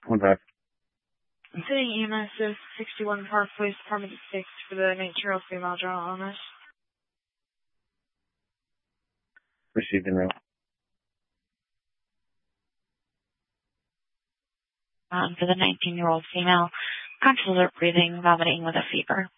One back. City EMS of 61 Park Police Department 6 for the 19-year-old female general illness. Received en route. For the 19-year-old female, constant alert breathing, vomiting with a fever.